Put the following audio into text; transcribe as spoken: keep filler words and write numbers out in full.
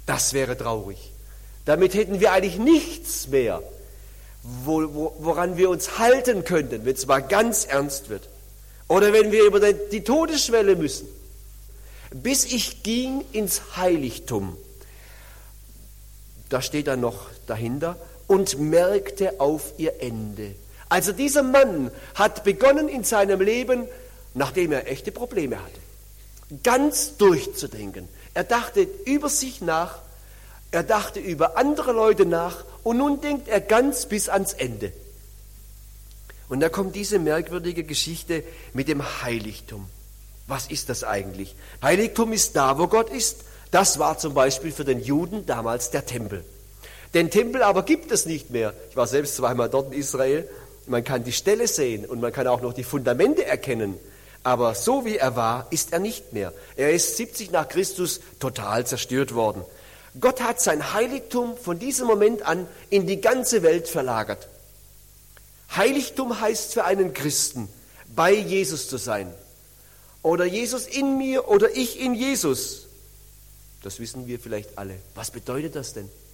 Das wäre traurig. Damit hätten wir eigentlich nichts mehr, wo, wo, woran wir uns halten könnten, wenn es mal ganz ernst wird. Oder wenn wir über die Todesschwelle müssen. Bis ich ging ins Heiligtum, da steht dann noch dahinter, und merkte auf ihr Ende. Also dieser Mann hat begonnen in seinem Leben, nachdem er echte Probleme hatte, ganz durchzudenken. Er dachte über sich nach, er dachte über andere Leute nach und nun denkt er ganz bis ans Ende. Und da kommt diese merkwürdige Geschichte mit dem Heiligtum. Was ist das eigentlich? Heiligtum ist da, wo Gott ist. Das war zum Beispiel für den Juden damals der Tempel. Den Tempel aber gibt es nicht mehr. Ich war selbst zweimal dort in Israel. Man kann die Ställe sehen und man kann auch noch die Fundamente erkennen. Aber so wie er war, ist er nicht mehr. Er ist siebzig nach Christus total zerstört worden. Gott hat sein Heiligtum von diesem Moment an in die ganze Welt verlagert. Heiligtum heißt für einen Christen, bei Jesus zu sein. Oder Jesus in mir oder ich in Jesus. Das wissen wir vielleicht alle. Was bedeutet das denn?